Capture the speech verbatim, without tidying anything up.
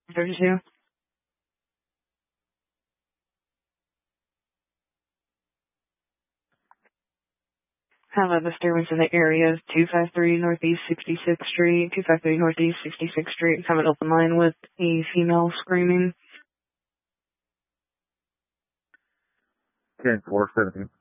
thirty-two. Have a disturbance in the area of two five three Northeast sixty-sixth Street, two five three Northeast sixty-sixth Street. Have an open line with a female screaming. ten four seventeen.